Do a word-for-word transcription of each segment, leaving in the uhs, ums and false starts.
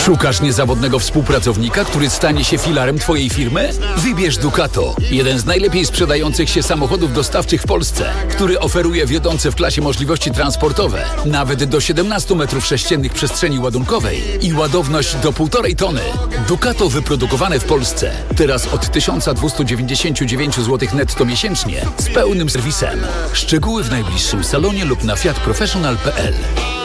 Szukasz niezawodnego współpracownika, który stanie się filarem twojej firmy? Wybierz Ducato, jeden z najlepiej sprzedających się samochodów dostawczych w Polsce, który oferuje wiodące w klasie możliwości transportowe, nawet do siedemnaście metrów sześciennych przestrzeni ładunkowej i ładowność do półtorej tony. Ducato wyprodukowane w Polsce. Teraz od tysiąc dwieście dziewięćdziesiąt dziewięć złotych netto miesięcznie z pełnym serwisem. Szczegóły w najbliższym salonie lub na fiat professional kropka p l.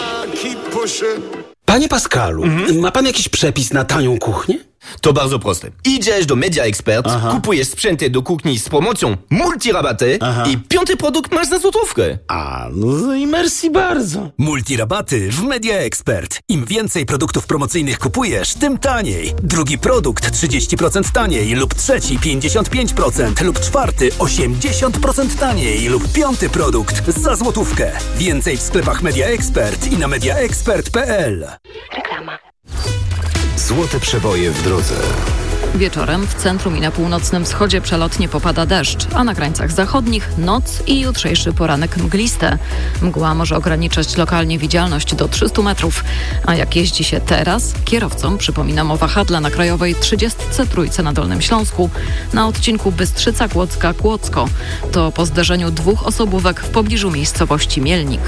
Panie Pascalu, mhm. ma pan jakiś przepis na tanią kuchnię? To bardzo proste. Idziesz do Media Expert, Aha. kupujesz sprzęty do kuchni z promocją multirabaty Aha. i piąty produkt masz za złotówkę. A, no i merci bardzo. Multirabaty w Media Expert. Im więcej produktów promocyjnych kupujesz, tym taniej. Drugi produkt trzydzieści procent taniej lub trzeci pięćdziesiąt pięć procent lub czwarty osiemdziesiąt procent taniej lub piąty produkt za złotówkę. Więcej w sklepach Media Expert i na media expert kropka p l. Reklama. Złote przeboje w drodze. Wieczorem w centrum i na północnym wschodzie przelotnie popada deszcz, a na krańcach zachodnich noc i jutrzejszy poranek mgliste. Mgła może ograniczać lokalnie widzialność do trzystu metrów. A jak jeździ się teraz? Kierowcom przypominam o wahadle na krajowej trzydziestce trójce na Dolnym Śląsku na odcinku Bystrzyca-Kłodzka-Kłodzko. To po zderzeniu dwóch osobówek w pobliżu miejscowości Mielnik.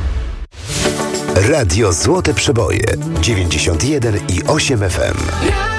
Radio Złote Przeboje dziewięćdziesiąt jeden i osiem F M.